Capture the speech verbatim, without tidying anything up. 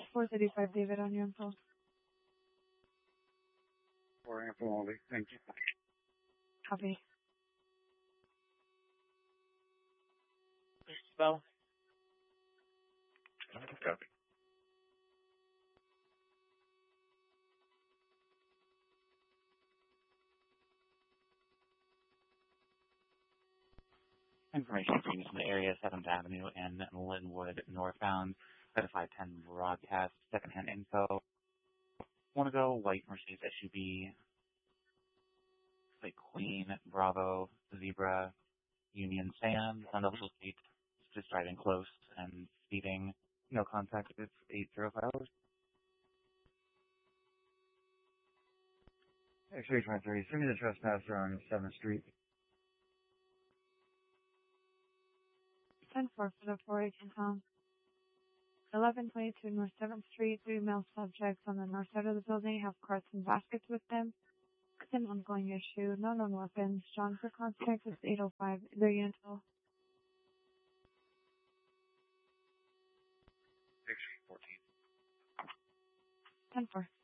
four thirty-five David on your info. four info only. Thank you. Copy. Spell. Copy. Information teams from the area, seventh Avenue and Linwood northbound. At a five ten broadcast, secondhand info. Want to go white Mercedes S U V, like Queen, Bravo, Zebra, Union Sand, on the little seat, just driving close and speeding. No contact if it's eight zero five hours. X-ray twenty-three, send me the trespasser on seventh Street. ten four for the four eight in town. eleven twenty-two North seventh Street, three male subjects on the north side of the building have carts and baskets with them. It's an ongoing issue, no known weapons. John for contact with eight oh five, their unit. X-ray fourteen. ten four.